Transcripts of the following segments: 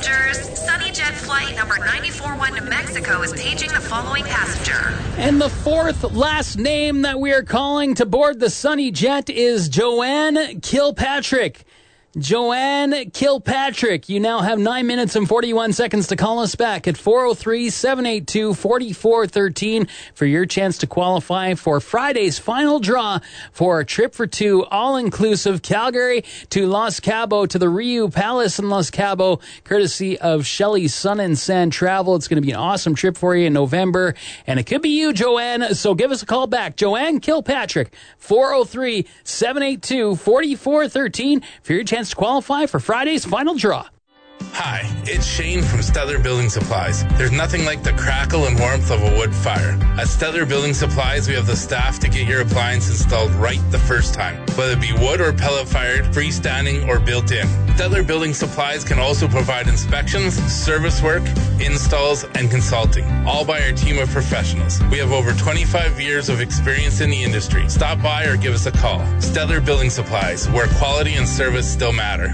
passengers. SunnyJet flight number 941 to Mexico is paging the following passenger. And the fourth last name that we are calling to board the SunnyJet is Joanne Kilpatrick. Joanne Kilpatrick, you now have 9 minutes and 41 seconds to call us back at 403-782-4413 for your chance to qualify for Friday's final draw for a trip for two, all-inclusive Calgary to Los Cabos to the Riu Palace in Los Cabos, courtesy of Shelley Sun and Sand Travel. It's going to be an awesome trip for you in November, and it could be you, Joanne, so give us a call back. Joanne Kilpatrick, 403-782-4413 for your chance to qualify for Friday's final draw. Hi, it's Shane from Stellar Building Supplies. There's nothing like the crackle and warmth of a wood fire. At Stellar Building Supplies, we have the staff to get your appliance installed right the first time, whether it be wood or pellet fired, freestanding, or built in. Stellar Building Supplies can also provide inspections, service work, installs, and consulting, all by our team of professionals. We have over 25 years of experience in the industry. Stop by or give us a call. Stellar Building Supplies, where quality and service still matter.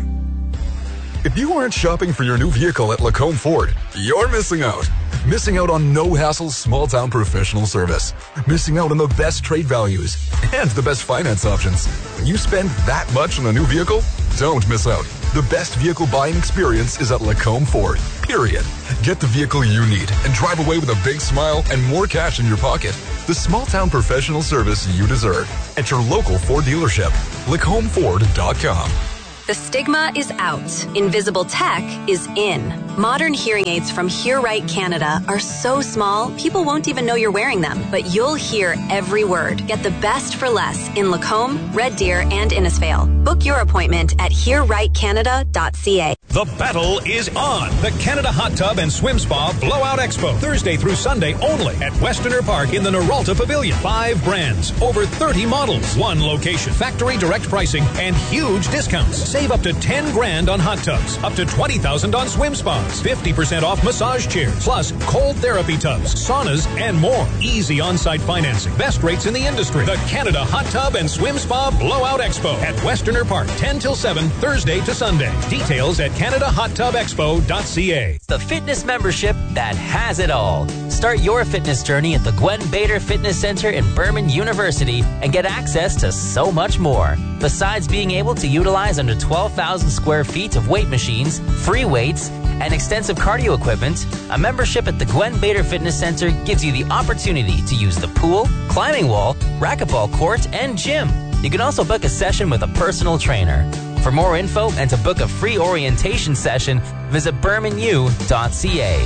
If you aren't shopping for your new vehicle at Lacombe Ford, you're missing out. Missing out on no-hassle, small-town professional service. Missing out on the best trade values and the best finance options. When you spend that much on a new vehicle, don't miss out. The best vehicle buying experience is at Lacombe Ford, period. Get the vehicle you need and drive away with a big smile and more cash in your pocket. The small-town professional service you deserve at your local Ford dealership. Lacombeford.com. The stigma is out. Invisible tech is in. Modern hearing aids from Hear Right Canada are so small, people won't even know you're wearing them, but you'll hear every word. Get the best for less in Lacombe, Red Deer, and Innisfail. Book your appointment at hearrightcanada.ca. The battle is on. The Canada Hot Tub and Swim Spa Blowout Expo. Thursday through Sunday only at Westerner Park in the Noralta Pavilion. 5 brands, over 30 models, 1 location, factory direct pricing, and huge discounts. Save up to 10 grand on hot tubs, up to 20,000 on swim spas, 50% off massage chairs, plus cold therapy tubs, saunas, and more. Easy on-site financing. Best rates in the industry. The Canada Hot Tub and Swim Spa Blowout Expo at Westerner Park, 10 till 7, Thursday to Sunday. Details at CanadaHotTubExpo.ca. The fitness membership that has it all. Start your fitness journey at the Gwen Bader Fitness Center in Berman University and get access to so much more. Besides being able to utilize under 12,000 square feet of weight machines, free weights, and extensive cardio equipment, a membership at the Gwen Bader Fitness Center gives you the opportunity to use the pool, climbing wall, racquetball court, and gym. You can also book a session with a personal trainer. For more info and to book a free orientation session, visit bermanu.ca.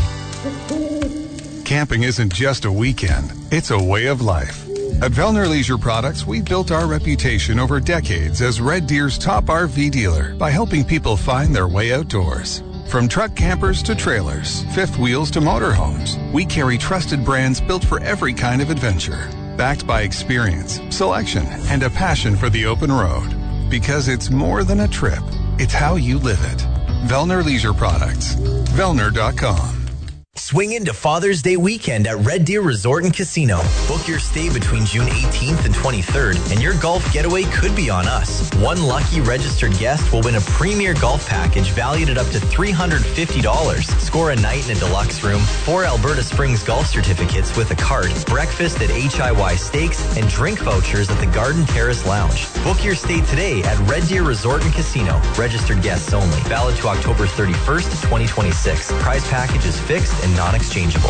Camping isn't just a weekend, it's a way of life. At Vellner Leisure Products, we built our reputation over decades as Red Deer's top RV dealer by helping people find their way outdoors. From truck campers to trailers, fifth wheels to motorhomes, we carry trusted brands built for every kind of adventure. Backed by experience, selection, and a passion for the open road. Because it's more than a trip, it's how you live it. Vellner Leisure Products. Vellner.com. Swing into Father's Day weekend at Red Deer Resort and Casino. Book your stay between June 18th and 23rd, and your golf getaway could be on us. One lucky registered guest will win a premier golf package valued at up to $350. Score a night in a deluxe room, 4 Alberta Springs golf certificates with a cart, breakfast at HIY Steaks, and drink vouchers at the Garden Terrace Lounge. Book your stay today at Red Deer Resort and Casino. Registered guests only. Valid to October 31st, 2026. Prize package is fixed and non-exchangeable.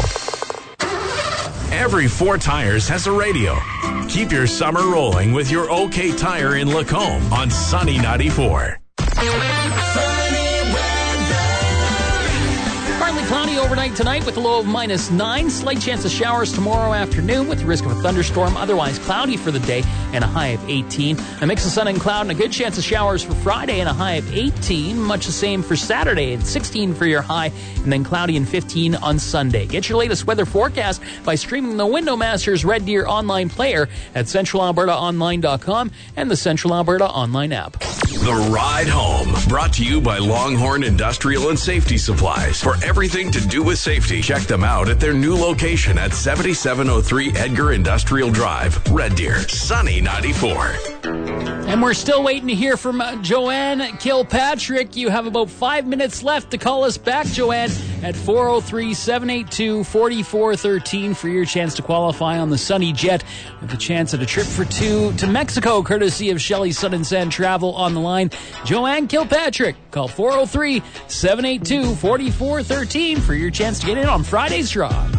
Every 4 Tires has a radio. Keep your summer rolling with your OK Tire in Lacombe on Sunny 94. Partly cloudy overnight tonight with a low of -9. Slight chance of showers tomorrow afternoon with the risk of a thunderstorm. Otherwise cloudy for the day and a high of 18. A mix of sun and cloud and a good chance of showers for Friday and a high of 18. Much the same for Saturday and 16 for your high, and then cloudy and 15 on Sunday. Get your latest weather forecast by streaming the Windowmasters Red Deer online player at CentralAlbertaOnline.com and the Central Alberta Online app. The Ride Home, brought to you by Longhorn Industrial and Safety Supplies. For everything to do with safety, check them out at their new location at 7703 Edgar Industrial Drive, Red Deer, Sunny 94. And we're still waiting to hear from Joanne Kilpatrick. You have about 5 minutes left to call us back, Joanne, at 403-782-4413 for your chance to qualify on the Sunny Jet with a chance at a trip for two to Mexico, courtesy of Shelley Sun and Sand Travel on the line. Joanne Kilpatrick, call 403-782-4413 for your chance to get in on Friday's draw.